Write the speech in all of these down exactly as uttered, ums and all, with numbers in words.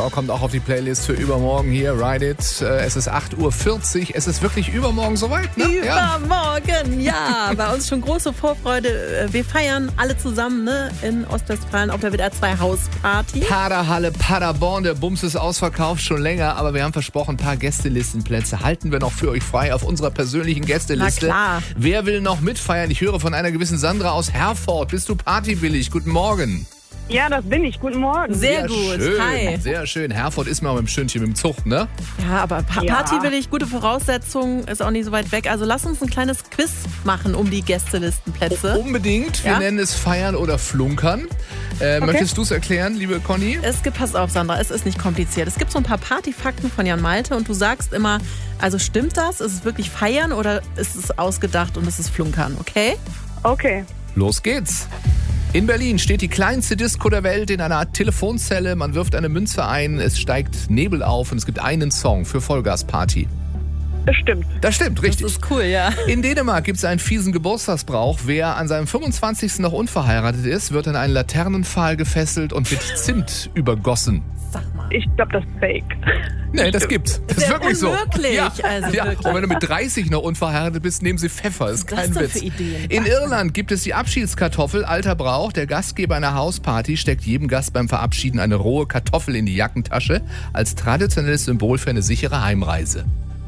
kommt auch auf die Playlist für übermorgen hier. Ride It. Es ist acht Uhr vierzig. Es ist wirklich übermorgen soweit, ne? Übermorgen, ja. ja. Bei uns schon große Vorfreude. Wir feiern alle zusammen, ne? In Ostwestfalen auf der W D R zwei Hausparty. Paderhalle, Paderborn. Der Bums ist ausverkauft schon länger, aber wir haben versprochen, ein paar Gästelistenplätze halten wir noch für euch frei auf unserer persönlichen Gästeliste. Na klar. Wer will noch mitfeiern? Ich höre von einer gewissen Sandra aus Herford. Bist du partybillig? Guten Morgen. Ja, das bin ich. Guten Morgen. Sehr, sehr gut. Schön, Hi. Sehr schön. Herford ist mal mit dem Stündchen mit dem Zug, ne? Ja, aber pa- Ja. Party will ich, gute Voraussetzungen, ist auch nicht so weit weg. Also lass uns ein kleines Quiz machen um die Gästelistenplätze. Unbedingt. Wir Ja? nennen es Feiern oder Flunkern. Äh, Okay. Möchtest du es erklären, liebe Conny? Es gibt, pass auf, Sandra, es ist nicht kompliziert. Es gibt so ein paar Partyfakten von Jan Malte und du sagst immer, also stimmt das? Ist es wirklich Feiern oder ist es ausgedacht und ist es Flunkern, okay? Okay. Los geht's. In Berlin steht die kleinste Disco der Welt in einer Art Telefonzelle. Man wirft eine Münze ein, es steigt Nebel auf und es gibt einen Song für Vollgasparty. Das stimmt. Das stimmt, richtig. Das ist cool, ja. In Dänemark gibt es einen fiesen Geburtstagsbrauch. Wer an seinem fünfundzwanzigsten noch unverheiratet ist, wird an einen Laternenpfahl gefesselt und mit Zimt übergossen. Sag mal. Ich glaube, das ist fake. Nee, das gibt's. Das ist Sehr wirklich unmöglich, so. Ja, also ja. wirklich. Und wenn du mit dreißig noch unverheiratet bist, nehmen sie Pfeffer. Das ist Was kein ist das Witz. für Ideen? In Irland gibt es die Abschiedskartoffel, alter Brauch. Der Gastgeber einer Hausparty steckt jedem Gast beim Verabschieden eine rohe Kartoffel in die Jackentasche als traditionelles Symbol für eine sichere Heimreise.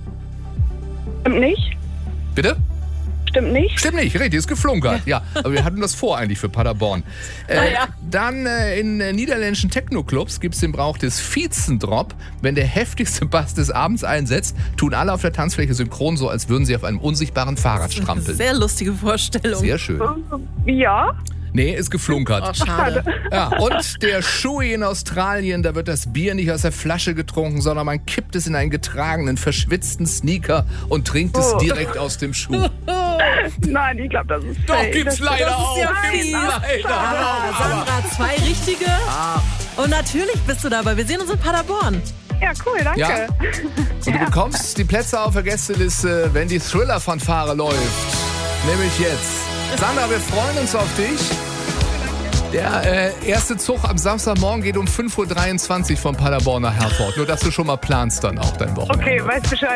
Stimmt nicht? Bitte? Stimmt nicht? Stimmt nicht, richtig, ist geflunkert. Ja, aber wir hatten das vor eigentlich für Paderborn. Äh, ja. Dann äh, in äh, niederländischen Techno-Clubs gibt es den Brauch des Viezendrop. Wenn der heftigste Bass des Abends einsetzt, tun alle auf der Tanzfläche synchron so, als würden sie auf einem unsichtbaren Fahrrad strampeln. Sehr lustige Vorstellung. Sehr schön. Ja. Nee, ist geflunkert. Oh, schade. Ja, und der Shui in Australien, da wird das Bier nicht aus der Flasche getrunken, sondern man kippt es in einen getragenen, verschwitzten Sneaker und trinkt es Oh. direkt aus dem Schuh. Nein, ich glaube, das ist Doch, fake. gibt's Das- leider das ist auch. ja Gibt's fies. leider. Ah, Sandra, zwei richtige. Und natürlich bist du dabei. Wir sehen uns in Paderborn. Ja, cool, danke. Ja? Und du bekommst die Plätze auf der Gästeliste, wenn die Thriller-Fanfare läuft. Nämlich jetzt. Sandra, wir freuen uns auf dich. Der äh, erste Zug am Samstagmorgen geht um fünf Uhr dreiundzwanzig von Paderborn nach Herford. Nur, dass du schon mal planst dann auch dein Wochenende. Okay, weiß Bescheid.